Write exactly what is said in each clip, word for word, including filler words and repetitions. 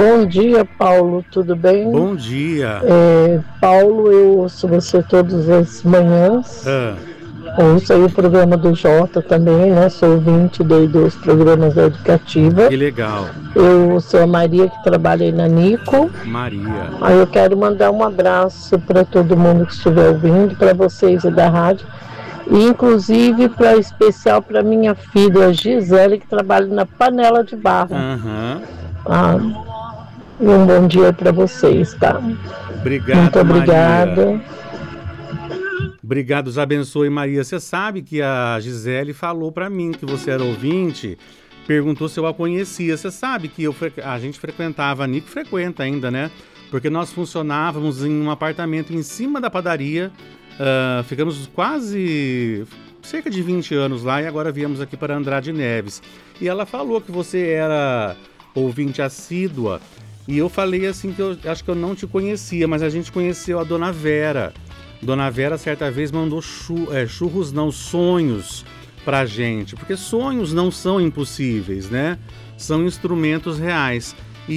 Bom dia, Paulo, tudo bem? Bom dia. É, Paulo, eu ouço você todas as manhãs, Ah, ouço aí o programa do Jota também, né? Sou ouvinte de dos programas da Educativa. que legal. Eu sou a Maria que trabalha aí na Nico. Maria. Aí eu quero mandar um abraço para todo mundo que estiver ouvindo, para vocês e da rádio, e inclusive para especial para minha filha Gisele, que trabalha na panela de barro. Aham. Ah, e um bom dia para vocês, tá? Muito Obrigado, Maria. obrigada. Obrigado, Deus abençoe, Maria. Você sabe que a Gisele falou pra mim que você era ouvinte, perguntou se eu a conhecia. Você sabe que eu fre- a gente frequentava, a Nico frequenta ainda, né? Porque nós funcionávamos em um apartamento em cima da padaria. Ah, ficamos quase cerca de vinte anos lá e agora viemos aqui para Andrade Neves. E ela falou que você era ouvinte assídua. E eu falei assim que eu acho que eu não te conhecia, mas a gente conheceu a Dona Vera. Dona Vera certa vez mandou chu- é, churros, não, sonhos pra gente, porque sonhos não são impossíveis, né? São instrumentos reais.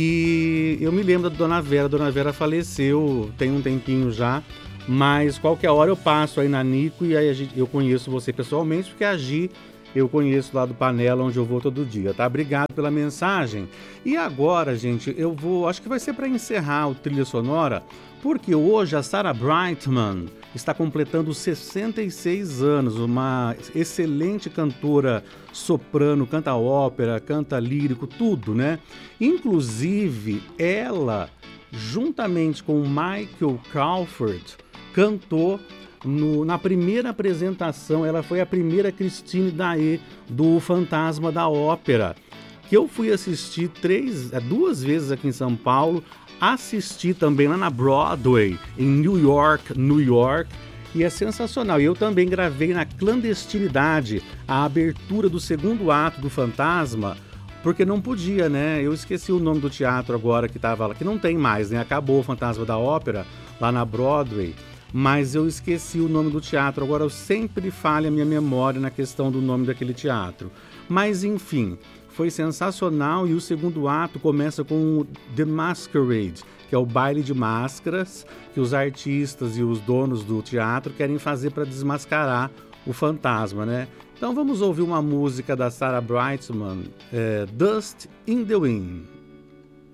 E eu me lembro da Dona Vera, a Dona Vera faleceu tem um tempinho já, mas qualquer hora eu passo aí na Nico e aí a gente- eu conheço você pessoalmente, porque a Gi eu conheço lá do Panela, onde eu vou todo dia, tá? Obrigado pela mensagem. E agora, gente, eu vou, acho que vai ser para encerrar o Trilha Sonora, porque hoje a Sarah Brightman está completando sessenta e seis anos, uma excelente cantora soprano, canta ópera, canta lírico, tudo, né? Inclusive, ela, juntamente com o Michael Crawford, cantou no- na primeira apresentação. Ela foi a primeira Christine Daé do Fantasma da Ópera, que eu fui assistir três, eh, duas vezes aqui em São Paulo, assisti também lá na Broadway, em New York, New York, e é sensacional. E eu também gravei na clandestinidade a abertura do segundo ato do Fantasma, porque não podia, né? Eu esqueci o nome do teatro agora que estava lá, que não tem mais, né? Acabou o Fantasma da Ópera lá na Broadway, mas eu esqueci o nome do teatro. Agora eu sempre falho a minha memória na questão do nome daquele teatro. Mas enfim, foi sensacional e o segundo ato começa com o The Masquerade, que é o baile de máscaras que os artistas e os donos do teatro querem fazer para desmascarar o fantasma, né? Então vamos ouvir uma música da Sarah Brightman, é, Dust in the Wind.